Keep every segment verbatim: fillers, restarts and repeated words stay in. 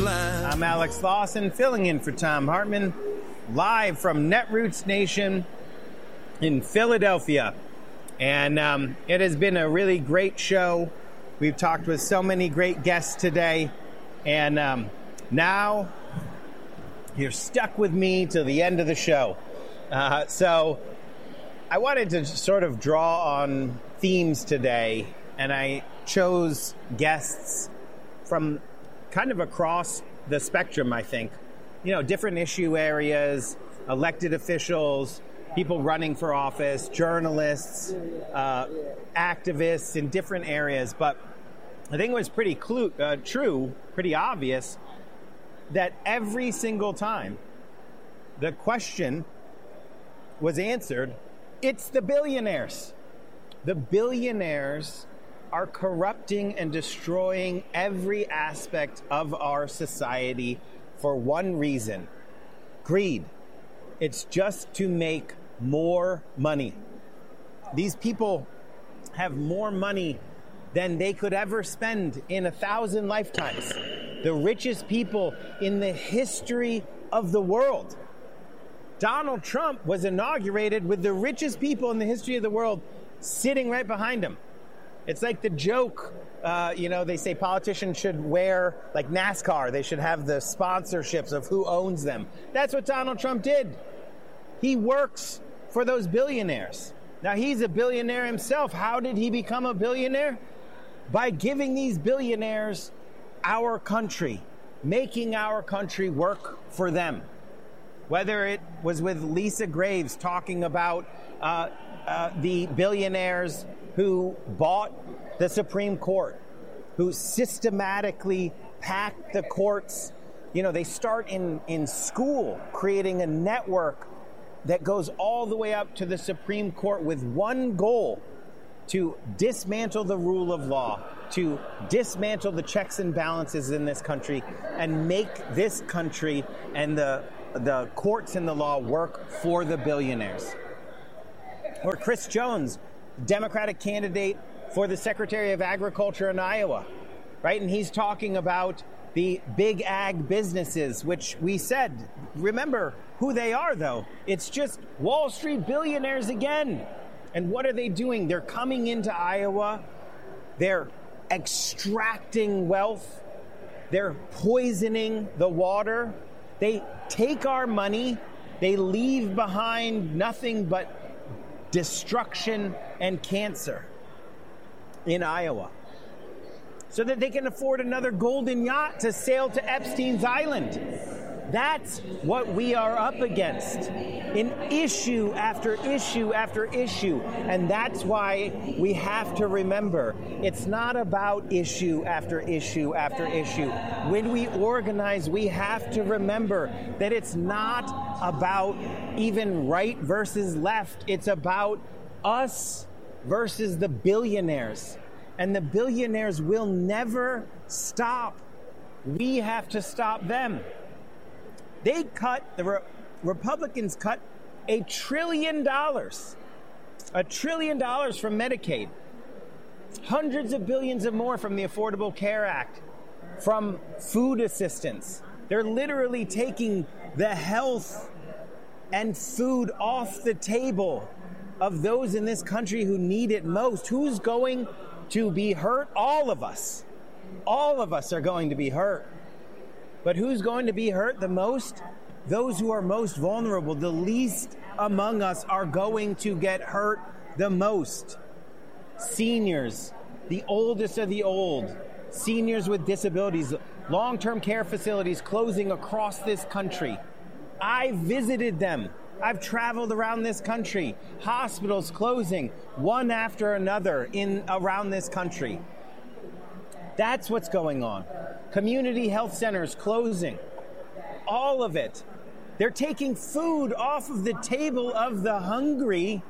blind. I'm Alex Lawson, filling in for Tom Hartman, live from Netroots Nation in Philadelphia. And um, it has been a really great show. We've talked with so many great guests today. And um, now you're stuck with me till the end of the show. Uh, so I wanted to sort of draw on themes today, and I chose guests from kind of across the spectrum, I think. You know, different issue areas, elected officials, people running for office, journalists, uh, activists in different areas. But I think it was pretty clu- uh, true, pretty obvious, that every single time the question was answered, it's the billionaires. The billionaires are corrupting and destroying every aspect of our society for one reason: greed. It's just to make more money. These people have more money than they could ever spend in a thousand lifetimes. The richest people in the history of the world. Donald Trump was inaugurated with the richest people in the history of the world sitting right behind him. It's like the joke, uh, you know, they say politicians should wear, like NASCAR, they should have the sponsorships of who owns them. That's what Donald Trump did. He works for those billionaires. Now, he's a billionaire himself. How did he become a billionaire? By giving these billionaires our country, making our country work for them. Whether it was with Lisa Graves talking about uh, uh, the billionaires who bought the Supreme Court, who systematically packed the courts. You know, they start in, in school, creating a network that goes all the way up to the Supreme Court with one goal: to dismantle the rule of law, to dismantle the checks and balances in this country, and make this country and the the courts and the law work for the billionaires. Or Chris Jones, Democratic candidate for the Secretary of Agriculture in Iowa, right? And he's talking about the big ag businesses, which we said, remember who they are, though. It's just Wall Street billionaires again. And what are they doing? They're coming into Iowa. They're extracting wealth. They're poisoning the water. They take our money. They leave behind nothing but destruction and cancer in Iowa, so that they can afford another golden yacht to sail to Epstein's Island. That's what we are up against in issue after issue after issue. And that's why we have to remember, it's not about issue after issue after issue. When we organize, we have to remember that it's not about even right versus left. It's about us versus the billionaires. And the billionaires will never stop. We have to stop them. They cut, the Re- Republicans cut a trillion dollars, a trillion dollars from Medicaid, hundreds of billions of more from the Affordable Care Act, from food assistance. They're literally taking the health and food off the table of those in this country who need it most. Who's going to be hurt? All of us. All of us are going to be hurt. But who's going to be hurt the most? Those who are most vulnerable, the least among us, are going to get hurt the most. Seniors, the oldest of the old, seniors with disabilities, long-term care facilities closing across this country. I visited them. I've traveled around this country. Hospitals closing one after another in around this country. That's what's going on. Community health centers closing. All of it. They're taking food off of the table of the hungry.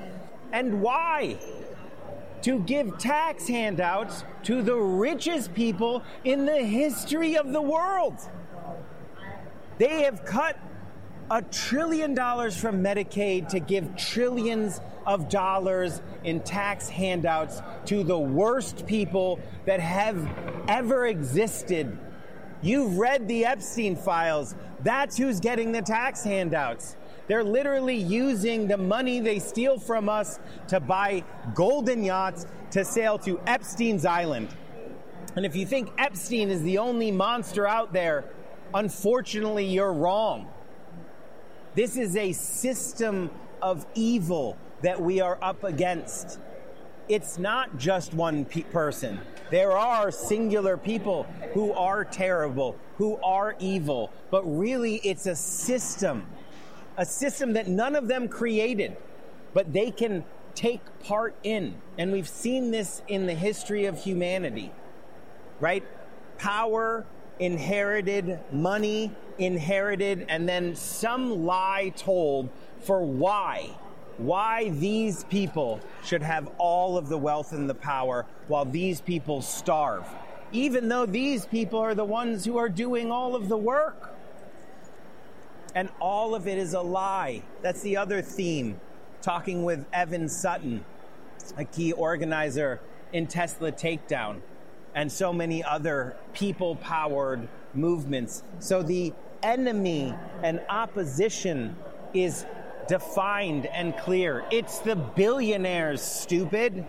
And why? To give tax handouts to the richest people in the history of the world. They have cut a trillion dollars from Medicaid to give trillions of dollars in tax handouts to the worst people that have ever existed You've read the Epstein files. That's who's getting the tax handouts. They're literally using the money they steal from us to buy golden yachts to sail to Epstein's Island. And if you think Epstein is the only monster out there, unfortunately, you're wrong. This is a system of evil that we are up against. It's not just one pe- person. There are singular people who are terrible, who are evil, but really it's a system, a system that none of them created, but they can take part in. And we've seen this in the history of humanity, right? Power inherited, money inherited, and then some lie told for why. Why these people should have all of the wealth and the power while these people starve, even though these people are the ones who are doing all of the work. And all of it is a lie. That's the other theme. Talking with Evan Sutton, a key organizer in Tesla Takedown, and so many other people-powered movements. So the enemy and opposition is defined and clear. It's the billionaires, stupid.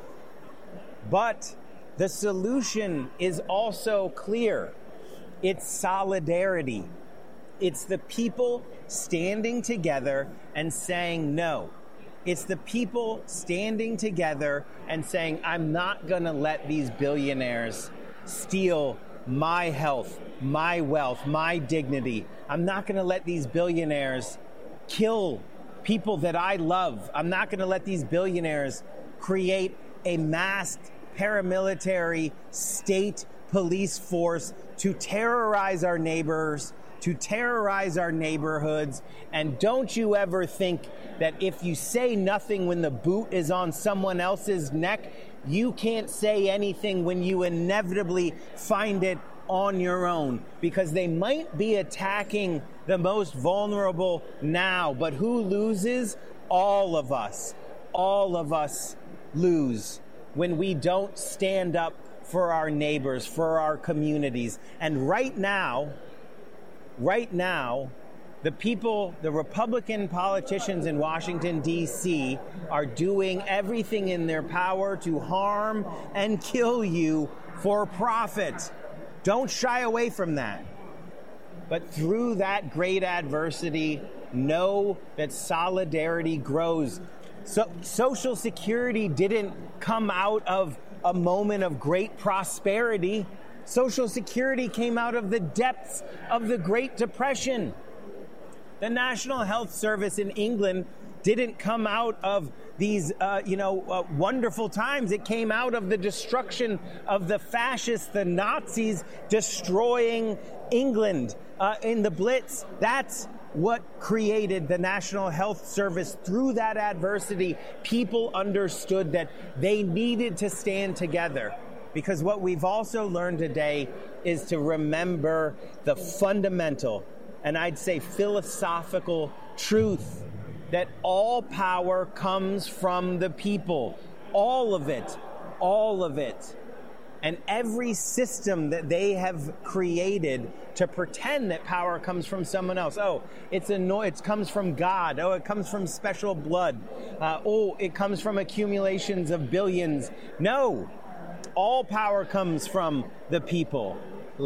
But the solution is also clear. It's solidarity. It's the people standing together and saying no. It's the people standing together and saying, I'm not going to let these billionaires steal my health, my wealth, my dignity. I'm not going to let these billionaires kill people that I love. I'm not going to let these billionaires create a masked paramilitary state police force to terrorize our neighbors, to terrorize our neighborhoods. And don't you ever think that if you say nothing when the boot is on someone else's neck, you can't say anything when you inevitably find it on your own, because they might be attacking the most vulnerable now, but who loses? All of us. All of us lose when we don't stand up for our neighbors, for our communities. And right now, right now, the people, the Republican politicians in Washington, D C are doing everything in their power to harm and kill you for profit. Don't shy away from that. But through that great adversity, know that solidarity grows. So, Social Security didn't come out of a moment of great prosperity. Social Security came out of the depths of the Great Depression. The National Health Service in England didn't come out of these, uh, you know, uh, wonderful times. It came out of the destruction of the fascists, the Nazis destroying England uh, in the Blitz. That's what created the National Health Service. Through that adversity, people understood that they needed to stand together. Because what we've also learned today is to remember the fundamental, and I'd say philosophical truth, that all power comes from the people. All of it. All of it. And every system that they have created to pretend that power comes from someone else. Oh, it's a no, it comes from God. Oh, it comes from special blood. Uh, oh, it comes from accumulations of billions. No. All power comes from the people.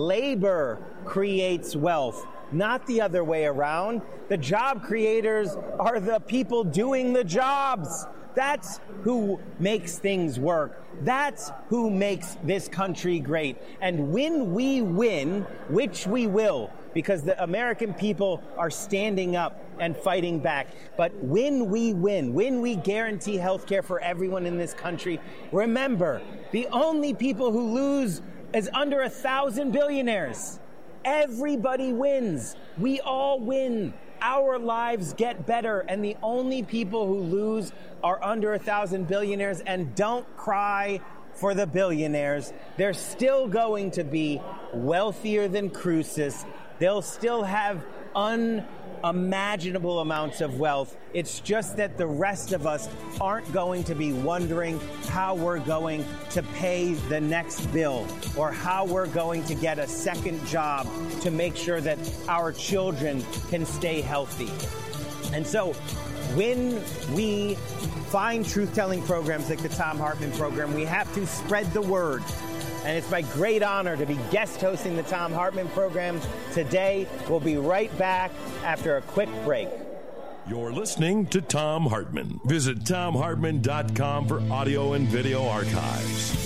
Labor creates wealth, not the other way around. The job creators are the people doing the jobs. That's who makes things work. That's who makes this country great. And when we win, which we will, because the American people are standing up and fighting back. But when we win, when we guarantee health care for everyone in this country, remember, the only people who lose is under a thousand billionaires. Everybody wins. We all win. Our lives get better, and the only people who lose are under a thousand billionaires. And don't cry for the billionaires. They're still going to be wealthier than Croesus. They'll still have un imaginable amounts of wealth. It's just that the rest of us aren't going to be wondering how we're going to pay the next bill or how we're going to get a second job to make sure that our children can stay healthy. And so when we find truth-telling programs like the Thom Hartmann program, we have to spread the word. And it's my great honor to be guest hosting the Thom Hartmann program today. We'll be right back after a quick break. You're listening to Thom Hartmann. Visit thom hartmann dot com for audio and video archives.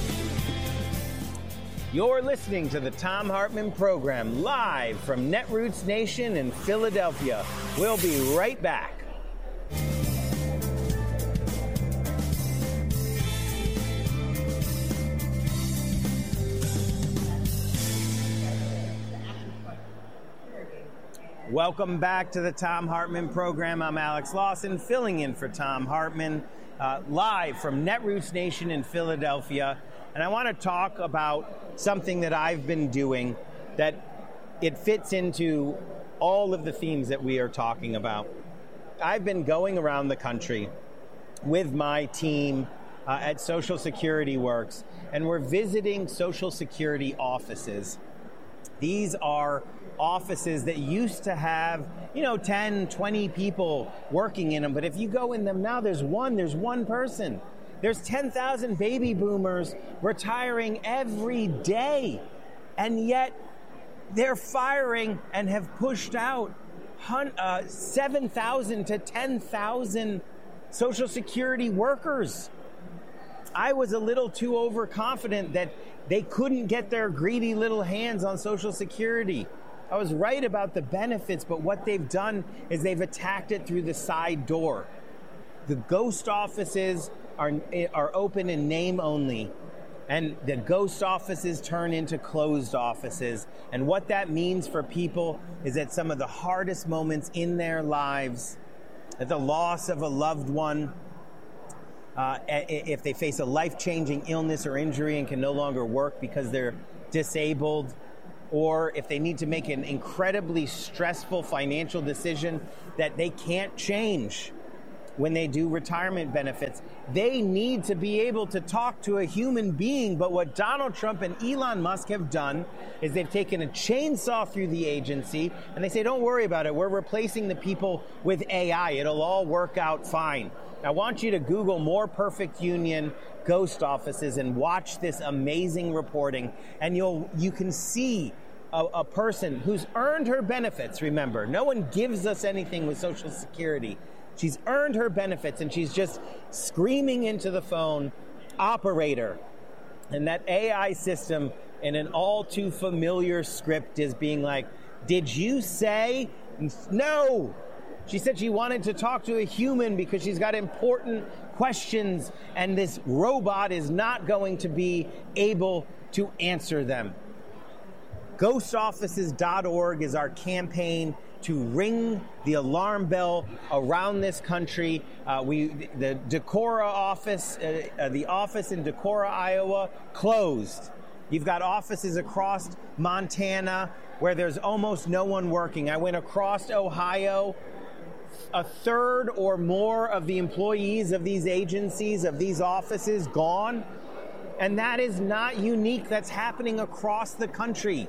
You're listening to the Thom Hartmann program live from Netroots Nation in Philadelphia. We'll be right back. Welcome back to the Thom Hartmann program. I'm Alex Lawson, filling in for Thom Hartmann, uh, live from Netroots Nation in Philadelphia. And I want to talk about something that I've been doing that it fits into all of the themes that we are talking about. I've been going around the country with my team uh, at Social Security Works, and we're visiting Social Security offices. These are offices that used to have, you know, ten, twenty people working in them. But if you go in them now, there's one, there's one person. There's ten thousand baby boomers retiring every day. And yet they're firing and have pushed out uh, seven thousand to ten thousand Social Security workers. I was a little too overconfident that they couldn't get their greedy little hands on Social Security. I was right about the benefits, but what they've done is they've attacked it through the side door. The ghost offices are, are open in name only, and the ghost offices turn into closed offices. And what that means for people is that some of the hardest moments in their lives, at the loss of a loved one, Uh, if they face a life-changing illness or injury and can no longer work because they're disabled, or if they need to make an incredibly stressful financial decision that they can't change when they do retirement benefits, they need to be able to talk to a human being. But what Donald Trump and Elon Musk have done is they've taken a chainsaw through the agency and they say, don't worry about it. We're replacing the people with A I. It'll all work out fine. I want you to Google More Perfect Union ghost offices and watch this amazing reporting, and you'll you can see a, a person who's earned her benefits. Remember, no one gives us anything with Social Security. She's earned her benefits, and she's just screaming into the phone, operator. And that A I system in an all too familiar script is being like, did you say no? She said she wanted to talk to a human because she's got important questions, and this robot is not going to be able to answer them. ghost offices dot org is our campaign to ring the alarm bell around this country. Uh, we, the Decorah office, uh, uh, the office in Decorah, Iowa, closed. You've got offices across Montana where there's almost no one working. I went across Ohio. A third or more of the employees of these agencies, of these offices, gone. And that is not unique. That's happening across the country.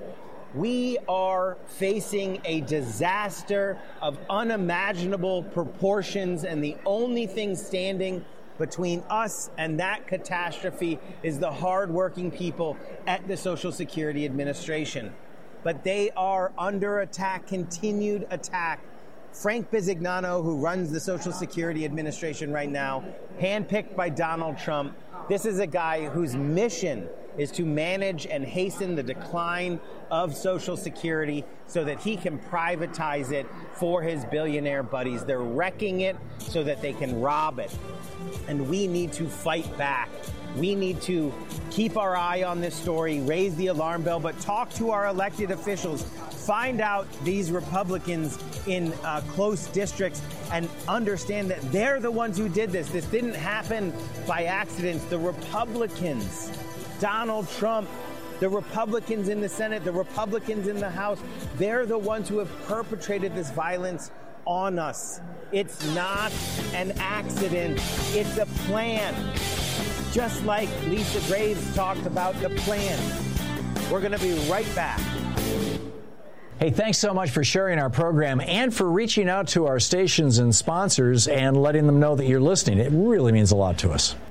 We are facing a disaster of unimaginable proportions, and the only thing standing between us and that catastrophe is the hardworking people at the Social Security Administration. But they are under attack, continued attack. Frank Bisignano, who runs the Social Security Administration right now, handpicked by Donald Trump. This is a guy whose mission is to manage and hasten the decline of Social Security so that he can privatize it for his billionaire buddies. They're wrecking it so that they can rob it. And we need to fight back. We need to keep our eye on this story, raise the alarm bell, but talk to our elected officials. Find out these Republicans in uh, close districts and understand that they're the ones who did this. This didn't happen by accident. The Republicans, Donald Trump, The Republicans in the Senate, the Republicans in the House, they're the ones who have perpetrated this violence on us. It's not an accident. It's a plan. Just like Lisa Graves talked about the plan. We're going to be right back. Hey, thanks so much for sharing our program and for reaching out to our stations and sponsors and letting them know that you're listening. It really means a lot to us.